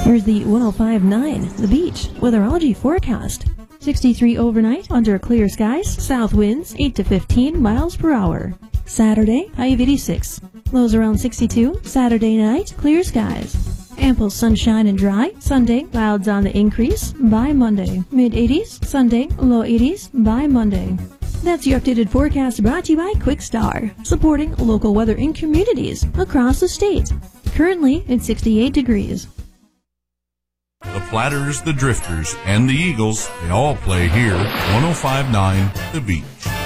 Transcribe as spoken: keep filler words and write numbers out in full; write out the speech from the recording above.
Here's the one oh five point nine, The Beach, weatherology forecast. sixty-three overnight under clear skies, south winds eight to fifteen miles per hour. Saturday, high of eighty-six. Lows around sixty-two. Saturday night, clear skies. Ample sunshine and dry. Sunday, clouds on the increase. By Monday, mid eighties. Sunday, low eighties. By Monday. That's your updated forecast brought to you by Quickstar, supporting local weather in communities across the state. Currently, it's sixty-eight degrees. The Platters, the Drifters, and the Eagles, they all play here. one oh five point nine The Beach.